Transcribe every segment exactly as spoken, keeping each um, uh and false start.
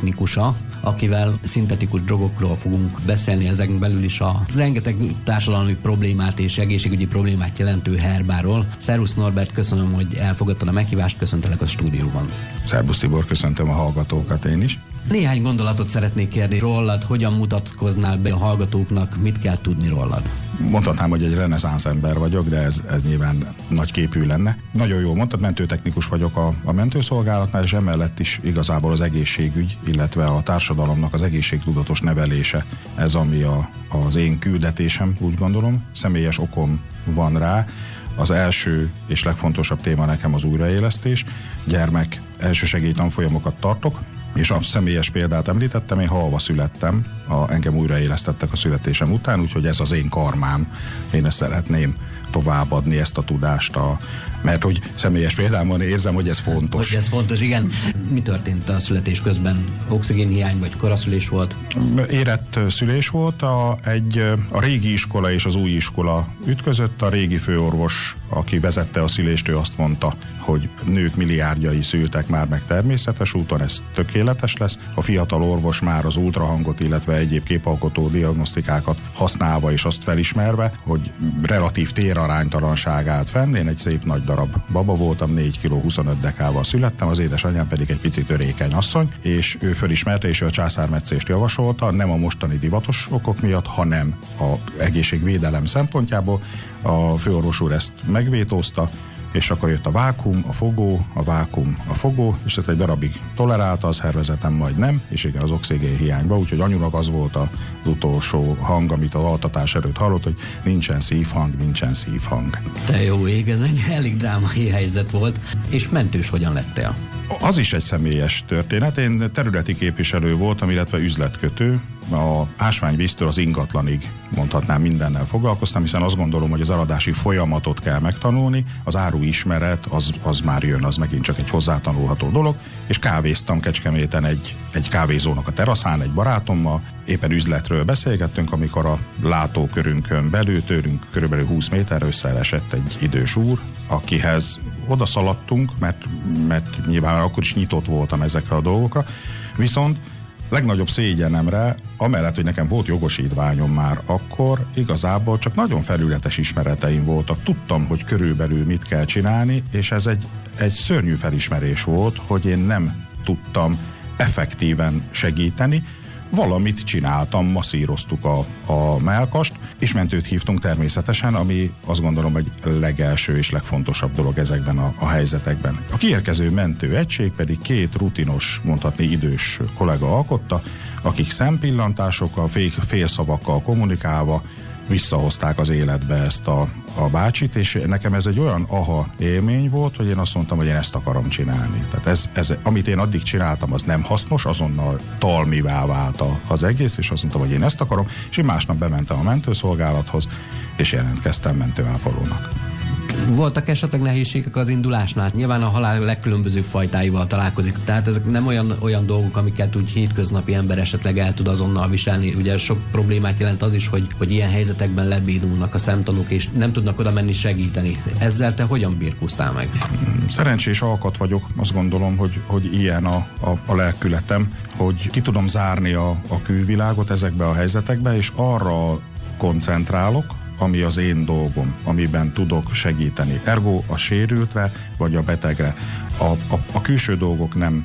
mentőtechnikusa, akivel szintetikus drogokról fogunk beszélni, ezeken belül is a rengeteg társadalmi problémát és egészségügyi problémát jelentő herbáról. Szervusz Norbert, köszönöm, hogy elfogadtad a meghívást, köszöntelek a stúdióban. Szervusz Tibor, köszöntöm a hallgatókat én is. Néhány gondolatot szeretnék kérni rólad, hogyan mutatkoznál be a hallgatóknak, mit kell tudni rólad? Mondhatnám, hogy egy reneszánsz ember vagyok, de ez, ez nyilván nagy képű lenne. Nagyon jól mondtad, mentőtechnikus vagyok a, a mentőszolgálatnál, és emellett is igazából az egészségügy, illetve a társadalomnak az egészségtudatos nevelése. Ez ami a, az én küldetésem, úgy gondolom. Személyes okom van rá. Az első és legfontosabb téma nekem az újraélesztés. Gyermek elsősegély tanfolyamokat tartok, és a személyes példát említettem, én halva születtem, a, engem újraélesztettek a születésem után, úgyhogy ez az én karmám. Én ezt szeretném továbbadni, ezt a tudást, a, mert hogy személyes példámon érzem, hogy ez fontos. Hogy ez fontos, igen. Mi történt a születés közben? Oxigénhiány vagy koraszülés volt? Érett szülés volt, a, egy, a régi iskola és az új iskola ütközött, a régi főorvos, aki vezette a szülést, ő azt mondta, hogy nők milliárdjai szültek már meg természetes úton, ez tökéletes lesz. A fiatal orvos már az ultrahangot, illetve egyéb képalkotó diagnosztikákat használva és azt felismerve, hogy relatív téraránytalanság állt fenn. Én egy szép nagy darab baba voltam, négy kiló huszonöt dekával születtem, az édesanyám pedig egy picit törékeny asszony, és ő fölismerte, és ő a császármetszést javasolta, nem a mostani divatos okok miatt, hanem az egészségvédelem szempontjából. A főorvos úr ezt megvétózta, és akkor jött a vákum, a fogó, a vákum, a fogó, és ezt egy darabig tolerálta, a szervezetem majd nem, és igen, az oxigén hiányba, úgyhogy anyunak az volt az utolsó hang, amit az altatás előtt hallott, hogy nincsen szívhang, nincsen szívhang. Te jó ég, ez egy elég drámai helyzet volt, és mentős hogyan lettél? Az is egy személyes történet. Én területi képviselő voltam, illetve üzletkötő. A ásványvíztől az ingatlanig mondhatnám mindennel foglalkoztam, hiszen azt gondolom, hogy az eladási folyamatot kell megtanulni, az áru ismeret az, az már jön, az megint csak egy hozzátanulható dolog, és kávéztam Kecskeméten egy, egy kávézónak a teraszán egy barátommal, éppen üzletről beszélgettünk, amikor a látókörünkön belül, tőlünk körülbelül húsz méterre összeesett egy idős úr, akihez oda szaladtunk, mert, mert nyilván akkor is nyitott voltam ezekre a dolgokra, viszont legnagyobb szégyenemre, amellett, hogy nekem volt jogosítványom már akkor, igazából csak nagyon felületes ismereteim voltak. Tudtam, hogy körülbelül mit kell csinálni, és ez egy, egy szörnyű felismerés volt, hogy én nem tudtam effektíven segíteni. Valamit csináltam, masszíroztuk a, a mellkast, és mentőt hívtunk természetesen, ami azt gondolom egy legelső és legfontosabb dolog ezekben a, a helyzetekben. A kiérkező mentő egység pedig két rutinos, mondhatni idős kollega alkotta, akik szempillantásokkal, fél, félszavakkal kommunikálva visszahozták az életbe ezt a, a bácsit, és nekem ez egy olyan aha élmény volt, hogy én azt mondtam, hogy én ezt akarom csinálni. Tehát ez, ez, amit én addig csináltam, az nem hasznos, azonnal talmivá vált az egész, és azt mondtam, hogy én ezt akarom, és én másnap bementem a mentőszolgálathoz, és jelentkeztem mentőápolónak. Voltak esetleg nehézségek az indulásnál? Nyilván a halál legkülönböző fajtáival találkozik, tehát ezek nem olyan, olyan dolgok, amiket úgy hétköznapi ember esetleg el tud azonnal viselni. Ugye sok problémát jelent az is, hogy, hogy ilyen helyzetekben lebénulnak a szemtanúk, és nem tudnak oda menni segíteni. Ezzel te hogyan birkóztál meg? Szerencsés alkat vagyok, azt gondolom, hogy, hogy ilyen a, a, a lelkületem, hogy ki tudom zárni a, a külvilágot ezekbe a helyzetekbe, és arra koncentrálok, ami az én dolgom, amiben tudok segíteni. Ergo a sérültre, vagy a betegre. A, a, a külső dolgok nem.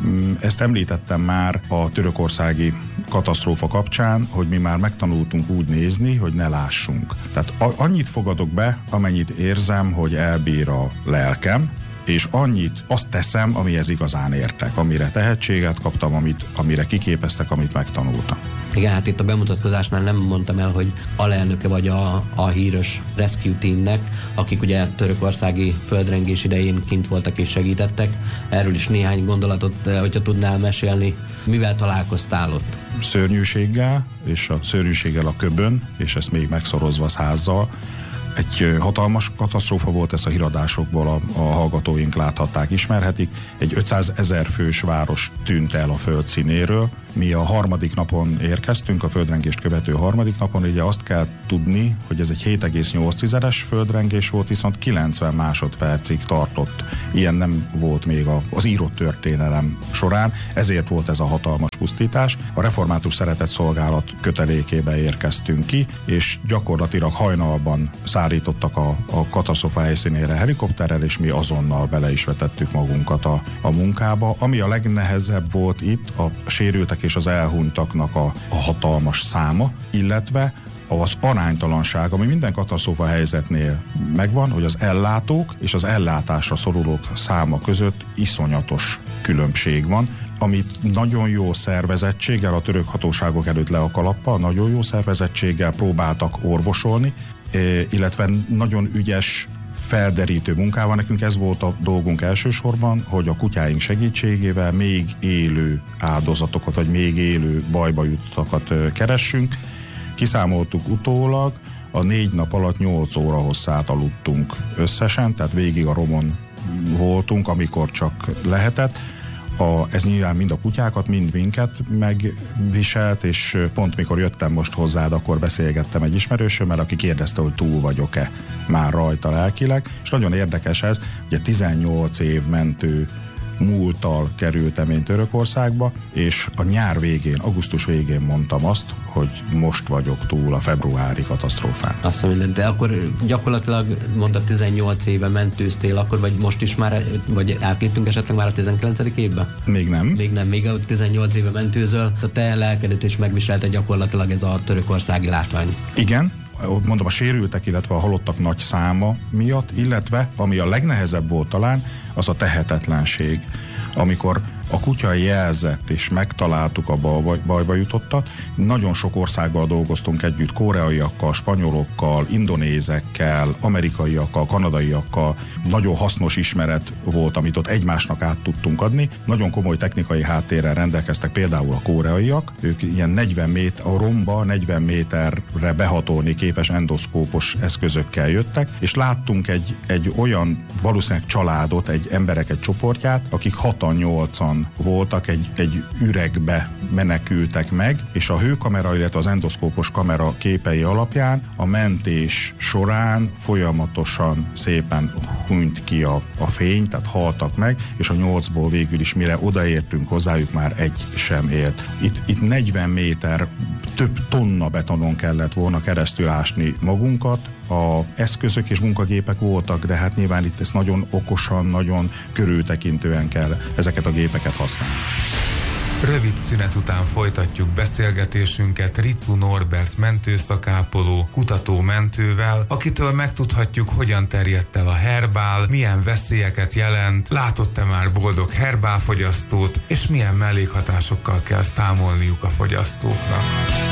Ezt említettem már a törökországi katasztrófa kapcsán, hogy mi már megtanultunk úgy nézni, hogy ne lássunk. Tehát a, annyit fogadok be, amennyit érzem, hogy elbír a lelkem, és annyit azt teszem, amihez igazán értek, amire tehetséget kaptam, amit, amire kiképeztek, amit megtanultam. Igen, hát itt a bemutatkozásnál nem mondtam el, hogy alelnöke vagy a, a híres Rescue Teamnek, akik ugye törökországi földrengés idején kint voltak és segítettek. Erről is néhány gondolatot, hogyha tudnál mesélni. Mivel találkoztál ott? Szörnyűséggel, és a szörnyűséggel a köbön, és ezt még megszorozva százzal. Egy hatalmas katasztrófa volt, ezt a híradásokból a, a hallgatóink láthatták, ismerhetik. Egy ötszázezer fős város tűnt el a föld színéről. Mi a harmadik napon érkeztünk, a földrengést követő harmadik napon, ugye azt kell tudni, hogy ez egy hét egész nyolc földrengés volt, viszont kilencven másodpercig tartott. Ilyen nem volt még az írott történelem során, ezért volt ez a hatalmas pusztítás. A református szeretetszolgálat kötelékébe érkeztünk ki, és gyakorlatilag hajnalban szállítottak a, a katasztrófa helyszínére helikopterrel, és mi azonnal bele is vetettük magunkat a, a munkába. Ami a legnehezebb volt itt, a sérültek és az elhunytaknak a, a hatalmas száma, illetve az aránytalanság, ami minden katasztrófa helyzetnél megvan, hogy az ellátók és az ellátásra szorulók száma között iszonyatos különbség van, amit nagyon jó szervezettséggel, a török hatóságok előtt le a kalappal, nagyon jó szervezettséggel próbáltak orvosolni, illetve nagyon ügyes felderítő munkával. Nekünk ez volt a dolgunk elsősorban, hogy a kutyáink segítségével még élő áldozatokat, vagy még élő bajba jutottakat keressünk. Kiszámoltuk utólag, a négy nap alatt nyolc óra hosszát aludtunk összesen, tehát végig a romon voltunk, amikor csak lehetett. A, ez nyilván mind a kutyákat, mind minket megviselt, és pont mikor jöttem most hozzád, akkor beszélgettem egy ismerősömmel, aki kérdezte, hogy túl vagyok-e már rajta lelkileg, és nagyon érdekes ez, ugye tizennyolc év mentő múlttal kerültem én Törökországba, és a nyár végén, augusztus végén mondtam azt, hogy most vagyok túl a februári katasztrófán. Azt mondom, de akkor gyakorlatilag mondta tizennyolc éve mentőztél, akkor vagy most is már, vagy átléptünk esetleg már a tizenkilencedik évbe? Még nem. Még nem, még a tizennyolc éve mentőzöl, a te lelkedet is megviselte gyakorlatilag ez a törökországi látvány. Igen. Mondom, a sérültek, illetve a halottak nagy száma miatt, illetve ami a legnehezebb volt talán, az a tehetetlenség. Amikor a kutya jelzett, és megtaláltuk a bajba jutottat, nagyon sok országgal dolgoztunk együtt, koreaiakkal, spanyolokkal, indonézekkel, amerikaiakkal, kanadaiakkal. Nagyon hasznos ismeret volt, amit ott egymásnak át tudtunk adni. Nagyon komoly technikai háttérrel rendelkeztek például a koreaiak. Ők ilyen negyven méter, a romba negyven méterre behatolni képes endoszkópos eszközökkel jöttek, és láttunk egy, egy olyan valószínűleg családot, egy emberek egy csoportját, akik hatan-nyolcan voltak, egy, egy üregbe menekültek meg, és a hőkamera, illetve az endoszkópos kamera képei alapján a mentés során folyamatosan szépen hunyt ki a, a fény, tehát haltak meg, és a nyolcból végül is mire odaértünk hozzájuk, már egy sem élt. Itt, itt negyven méter, több tonna betonon kellett volna keresztül ásni magunkat. A eszközök és munkagépek voltak, de hát nyilván itt ezt nagyon okosan, nagyon körültekintően kell ezeket a gépeket használni. Rövid szünet után folytatjuk beszélgetésünket Riczú Norbert mentőszakápoló, kutató-mentővel, akitől megtudhatjuk, hogyan terjedt el a herbál, milyen veszélyeket jelent, látott-e már boldog herbálfogyasztót, és milyen mellékhatásokkal kell számolniuk a fogyasztóknak.